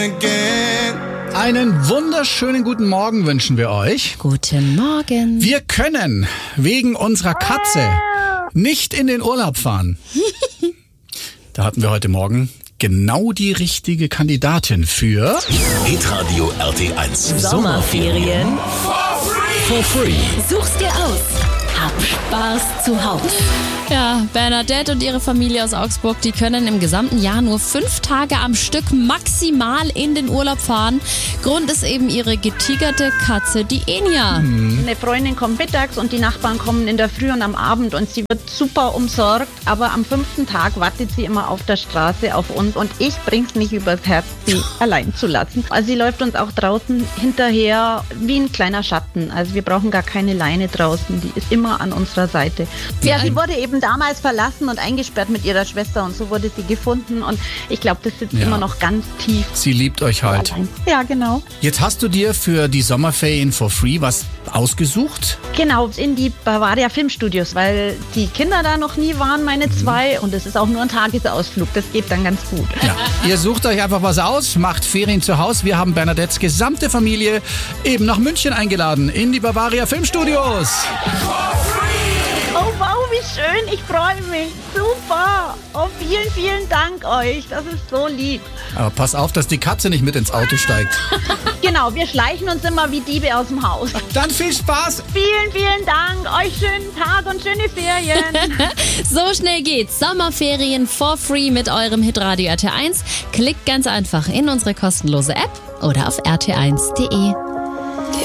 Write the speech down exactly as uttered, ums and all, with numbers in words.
Einen wunderschönen guten Morgen wünschen wir euch. Guten Morgen. Wir können wegen unserer Katze nicht in den Urlaub fahren. Da hatten wir heute Morgen genau die richtige Kandidatin für Hitradio R T eins Sommerferien For Free. Such's dir aus. Hab Spaß zu Hause. Ja, Bernadette und ihre Familie aus Augsburg, die können im gesamten Jahr nur fünf Tage am Stück maximal in den Urlaub fahren. Grund ist eben ihre getigerte Katze, die Enya. Mhm. Eine Freundin kommt mittags und die Nachbarn kommen in der Früh und am Abend und sie wird super umsorgt. Aber am fünften Tag wartet sie immer auf der Straße auf uns und ich bring's nicht übers Herz, sie allein zu lassen. Also sie läuft uns auch draußen hinterher wie ein kleiner Schatten. Also wir brauchen gar keine Leine draußen, die ist immer an unserer Seite. Ja, sie wurde eben damals verlassen und eingesperrt mit ihrer Schwester und so wurde sie gefunden und ich glaube, das sitzt Ja. immer noch ganz tief. Sie liebt euch halt. Allein. Ja, genau. Jetzt hast du dir für die Sommerferien for free was ausgesucht? Genau, in die Bavaria Filmstudios, weil die Kinder da noch nie waren, meine zwei, und es ist auch nur ein Tagesausflug, das geht dann ganz gut. Ja. Ihr sucht euch einfach was aus, macht Ferien zu Hause. Wir haben Bernadettes gesamte Familie eben nach München eingeladen, in die Bavaria Filmstudios. Oh wow, wie schön, ich freue mich, super. Oh, vielen, vielen Dank euch, das ist so lieb. Aber pass auf, dass die Katze nicht mit ins Auto steigt. Genau, wir schleichen uns immer wie Diebe aus dem Haus. Dann viel Spaß! Vielen, vielen Dank, euch schönen Tag und schöne Ferien. So schnell geht's. Sommerferien for free mit eurem Hitradio R T eins. Klickt ganz einfach in unsere kostenlose App oder auf r t eins punkt d e.